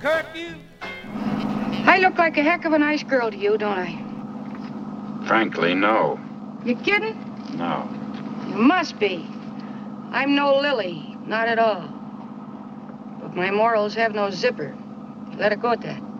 curfew? I look like a heck of a nice girl to you, don't I? Frankly, no. You kidding? No. You must be. I'm no lily, not at all. But my morals have no zipper. Let it go at that.